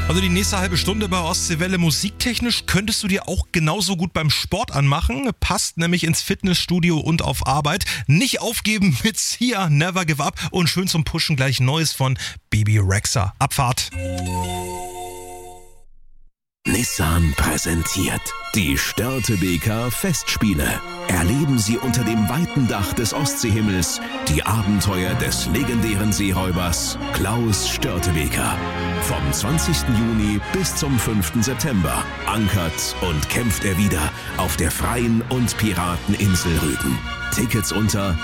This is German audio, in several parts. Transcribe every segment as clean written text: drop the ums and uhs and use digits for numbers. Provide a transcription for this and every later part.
Also die nächste halbe Stunde bei Ostseewelle musiktechnisch könntest du dir auch genauso gut beim Sport anmachen. Passt nämlich ins Fitnessstudio und auf Arbeit. Nicht aufgeben mit Sia, Never Give Up und schön zum Pushen gleich Neues von Bebe Rexha. Abfahrt. Nissan präsentiert die Störtebeker Festspiele. Erleben Sie unter dem weiten Dach des Ostseehimmels die Abenteuer des legendären Seeräubers Klaus Störtebeker. Vom 20. Juni bis zum 5. September ankert und kämpft er wieder auf der freien und Pirateninsel Rügen. Tickets unter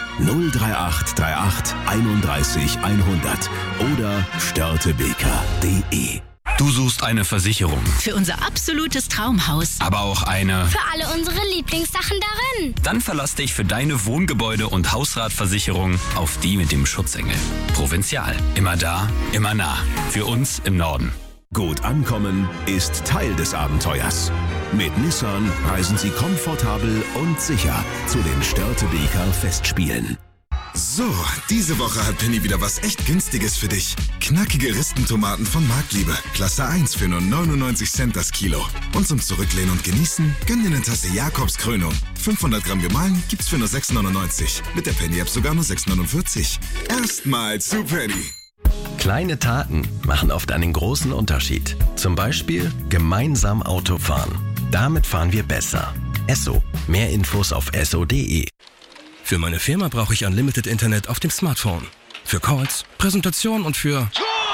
03838 31 100 oder störtebeker.de. Du suchst eine Versicherung. Für unser absolutes Traumhaus. Aber auch eine... Für alle unsere Lieblingssachen darin. Dann verlass dich für deine Wohngebäude- und Hausratversicherung auf die mit dem Schutzengel. Provinzial. Immer da, immer nah. Für uns im Norden. Gut ankommen ist Teil des Abenteuers. Mit Nissan reisen Sie komfortabel und sicher zu den Störtebeker Festspielen. So, diese Woche hat Penny wieder was echt Günstiges für dich. Knackige Ristentomaten von Marktliebe. Klasse 1 für nur 99 Cent das Kilo. Und zum Zurücklehnen und Genießen, gönn dir eine Tasse Jakobs Krönung. 500 Gramm gemahlen gibt's für nur 6,99. Mit der Penny-App sogar nur 6,49. Erstmal zu Penny. Kleine Taten machen oft einen großen Unterschied. Zum Beispiel gemeinsam Auto fahren. Damit fahren wir besser. Esso. Mehr Infos auf esso.de. Für meine Firma brauche ich Unlimited Internet auf dem Smartphone. Für Calls, Präsentation und für...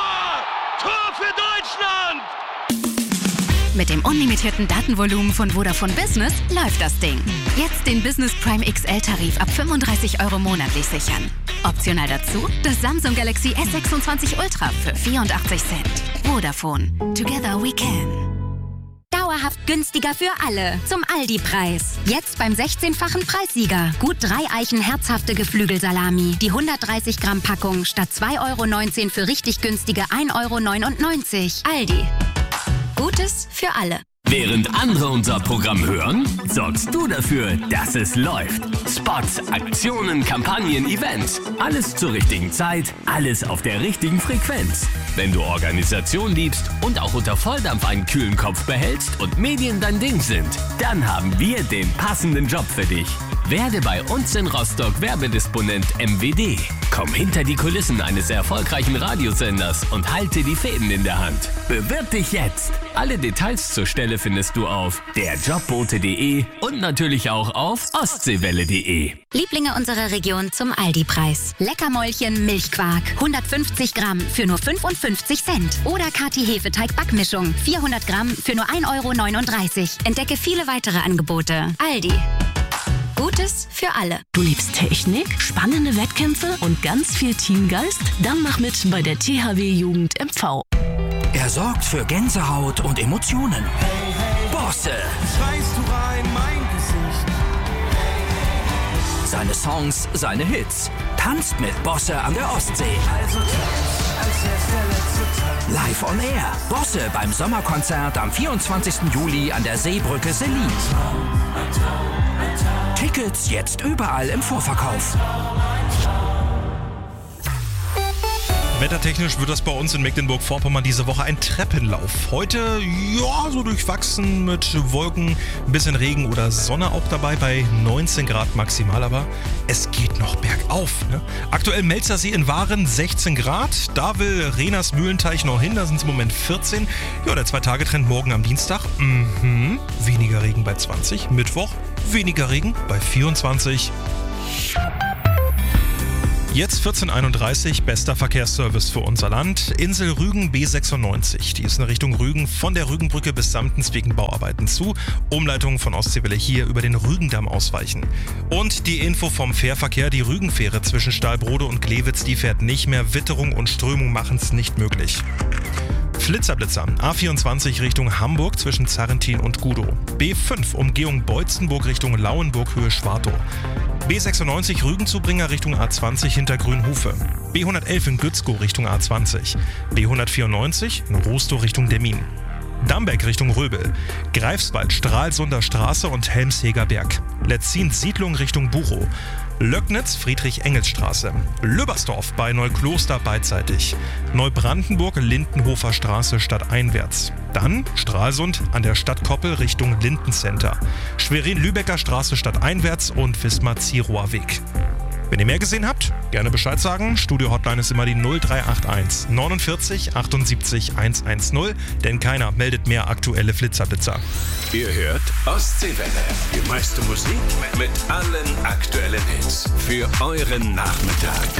Tor für Deutschland! Mit dem unlimitierten Datenvolumen von Vodafone Business läuft das Ding. Jetzt den Business Prime XL-Tarif ab 35 € monatlich sichern. Optional dazu das Samsung Galaxy S26 Ultra für 84 Cent. Vodafone. Together we can. Dauerhaft günstiger für alle. Zum Aldi-Preis. Jetzt beim 16-fachen Preissieger. Gut 3 Eichen herzhafte Geflügelsalami. Die 130 Gramm Packung statt 2,19 € für richtig günstige 1,99 €. Aldi. Gutes für alle. Während andere unser Programm hören, sorgst du dafür, dass es läuft. Spots, Aktionen, Kampagnen, Events. Alles zur richtigen Zeit, alles auf der richtigen Frequenz. Wenn du Organisation liebst und auch unter Volldampf einen kühlen Kopf behältst und Medien dein Ding sind, dann haben wir den passenden Job für dich. Werde bei uns in Rostock Werbedisponent MWD. Komm hinter die Kulissen eines erfolgreichen Radiosenders und halte die Fäden in der Hand. Bewirb dich jetzt. Alle Details zur Stelle findest du auf derjobbote.de und natürlich auch auf ostseewelle.de. Lieblinge unserer Region zum Aldi-Preis. Leckermäulchen Milchquark. 150 Gramm für nur 55 Cent. Oder Kati Hefeteig-Backmischung. 400 Gramm für nur 1,39 €. Entdecke viele weitere Angebote. Aldi. Gutes für alle. Du liebst Technik, spannende Wettkämpfe und ganz viel Teamgeist? Dann mach mit bei der THW Jugend MV. Er sorgt für Gänsehaut und Emotionen. Bosse. Schreist du rein, mein Gesicht. Seine Songs, seine Hits. Tanzt mit Bosse an der Ostsee. Also tanz, als wär's der letzte Tag. Live on Air. Bosse beim Sommerkonzert am 24. Juli an der Seebrücke Selin. Tickets jetzt überall im Vorverkauf. Wettertechnisch wird das bei uns in Mecklenburg-Vorpommern diese Woche ein Treppenlauf. Heute, ja, so durchwachsen mit Wolken, ein bisschen Regen oder Sonne auch dabei bei 19 Grad maximal, aber es geht noch bergauf. Ne? Aktuell Melzersee in Waren 16 Grad, da will Rehners Mühlenteich noch hin, da sind es im Moment 14. Ja, der 2-Tage-Trend morgen am Dienstag, weniger Regen bei 20, Mittwoch weniger Regen bei 24. Jetzt 14:31, bester Verkehrsservice für unser Land. Insel Rügen B96, die ist in Richtung Rügen von der Rügenbrücke bis Samtens wegen Bauarbeiten zu. Umleitung von Ostseewelle hier über den Rügendamm ausweichen. Und die Info vom Fährverkehr, die Rügenfähre zwischen Stahlbrode und Glewitz, die fährt nicht mehr. Witterung und Strömung machen es nicht möglich. Flitzer, A24 Richtung Hamburg zwischen Zarrentin und Gudow. B5 Umgehung Beutzenburg Richtung Lauenburg Höhe Schwartow. B96 Rügenzubringer Richtung A20 hinter Grünhufe. B111 in Gützkow Richtung A20. B194 in Rostow Richtung Demmin. Damberg Richtung Röbel. Greifswald Stralsunder Straße und Helmsheger Berg. Letzin Siedlung Richtung Buchow. Löcknitz, Friedrich-Engels-Straße. Lübbersdorf bei Neukloster beidseitig. Neubrandenburg, Lindenhofer Straße stadteinwärts. Dann Stralsund an der Stadtkoppel Richtung Lindencenter. Schwerin-Lübecker Straße stadteinwärts und Wismar-Zierower Weg. Wenn ihr mehr gesehen habt, gerne Bescheid sagen. Studio-Hotline ist immer die 0381 49 78 110, denn keiner meldet mehr aktuelle Flitzerblitzer. Ihr hört Ostseewelle. Die meiste Musik mit allen aktuellen Hits für euren Nachmittag.